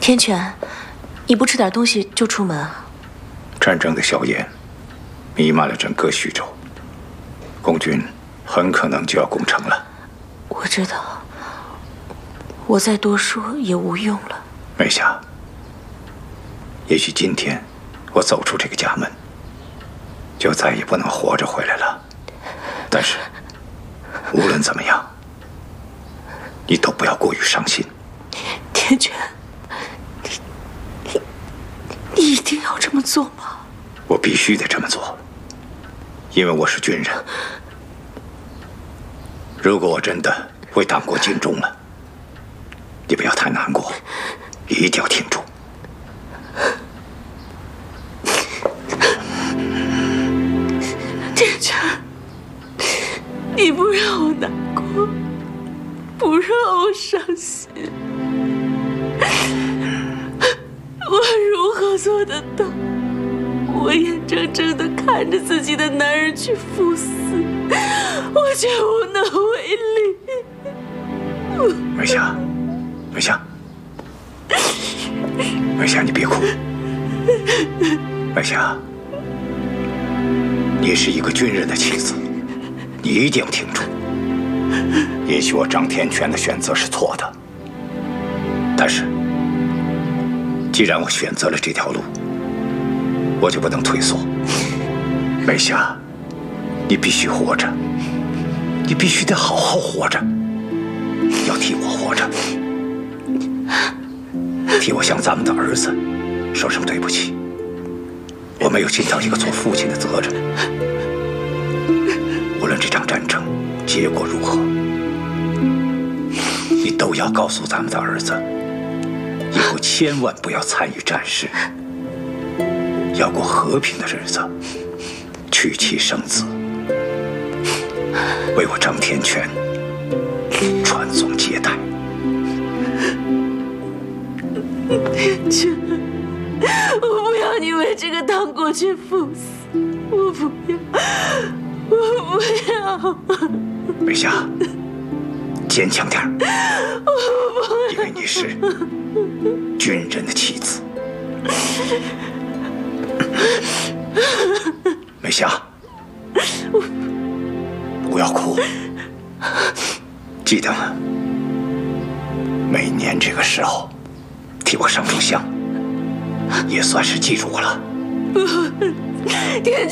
天权，你不吃点东西就出门啊？ 战争的硝烟弥漫了整个徐州，共军很可能就要攻城了。 我知道，我再多说也无用了。 梅霞，也许今天我走出这个家门，就再也不能活着回来了。但是，无论怎么样，你都不要过于伤心。 天权，你一定要这么做吗？ 我必须得这么做，因为我是军人。如果我真的为党国尽忠了，你不要太难过，一定要挺住。 天权，你不让我难过，不让我伤心，我如何做得到？我眼睁睁地看着自己的男人去赴死，我却无能为力。 梅霞，梅霞，梅霞，你别哭。梅霞，你是一个军人的妻子，你一定要挺住。也许我张天权的选择是错的，但是既然我选择了这条路，我就不能退缩。梅霞，你必须活着，你必须得好好活着，要替我活着，替我向咱们的儿子说声对不起。我没有尽到一个做父亲的责任。无论这场战争结果如何，你都要告诉咱们的儿子，以后千万不要参与战事，要过和平的日子，娶妻生子，为我张天权传宗接代。 天权，我不要你为这个党国去赴死，我不要，我不要。 梅霞，坚强点，因为你是军人的妻子。梅霞，不要哭，记得吗？每年这个时候替我上炷香，也算是记住我了。 天